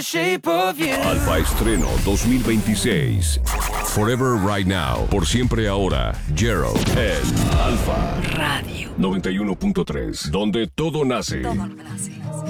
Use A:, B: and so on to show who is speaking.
A: Shape of you.
B: Alfa Estreno 2026. Forever Right Now. Por siempre ahora. Gerald en Alfa
A: Radio
B: 91.3. Donde todo nace.
A: Todo nace.